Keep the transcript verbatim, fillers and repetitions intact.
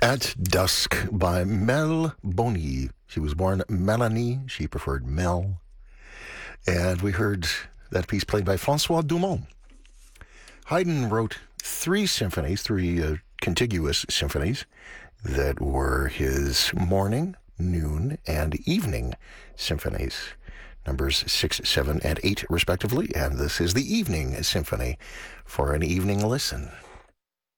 At Dusk by Mel Boni. She was born Melanie. She preferred Mel. And we heard that piece played by Francois Dumont. Haydn wrote three symphonies, three uh, contiguous symphonies that were his morning, noon, and evening symphonies. Numbers six, seven, and eight, respectively. And this is the Evening Symphony for an evening listen.